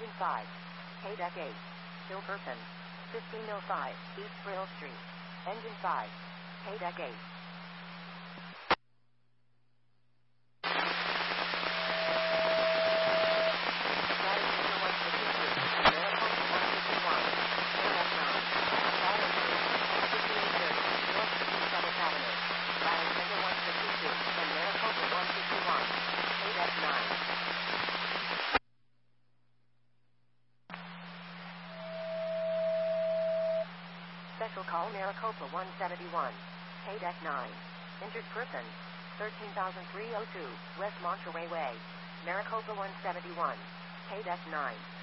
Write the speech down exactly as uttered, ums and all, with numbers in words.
Engine five. K-Deck eight. Still person. fifteen oh five East Brill Street. Engine five. K-Deck eight. Special call Maricopa one seventy-one. K-Deck nine. Injured person. thirteen thousand three oh two West Monterey Way. Maricopa one seventy-one. K-Deck nine.